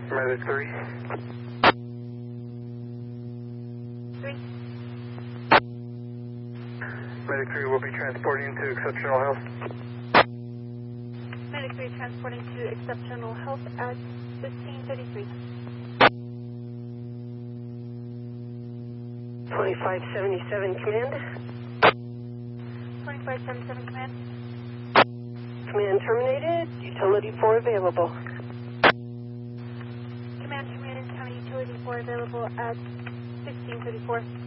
Medic 3. 3. Medic 3 will be transporting to Exceptional Health. Medic 3 transporting to Exceptional Health at 1533. 2577 command. 2577 command. Command terminated. Utility 4 available. Command terminated. County Utility 4 available at 1634.